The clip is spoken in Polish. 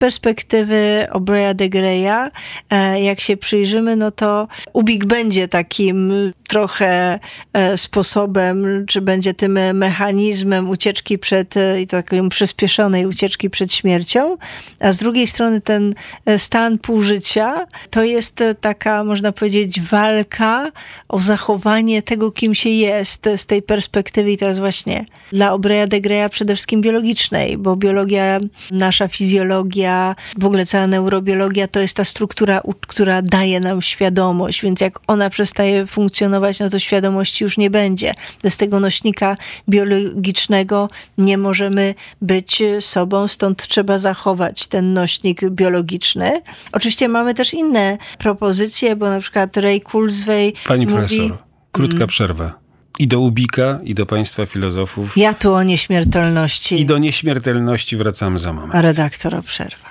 perspektywy Aubrey'a de Greya, jak się przyjrzymy, no to Ubik będzie takim trochę sposobem, czy będzie tym mechanizmem ucieczki przed, i takiej przyspieszonej ucieczki przed śmiercią, a z drugiej strony ten stan półżycia to jest taka, można powiedzieć, walka o zachowanie tego, kim się jest z tej perspektywy i teraz właśnie dla Aubrey'a de Greya przede wszystkim biologicznej, bo biologia, nasza fizjologia, w ogóle cała neurobiologia to jest ta struktura, która daje nam świadomość, więc jak ona przestaje funkcjonować, no to świadomości już nie będzie. Bez tego nośnika biologicznego nie możemy być sobą, stąd trzeba zachować ten nośnik biologiczny. Oczywiście mamy też inne propozycje, bo na przykład Ray Kurzweil Pani mówi... profesor, krótka przerwa. I do Ubika, i do państwa filozofów. Ja tu o nieśmiertelności. I do nieśmiertelności wracamy za moment. A redaktor o przerwę.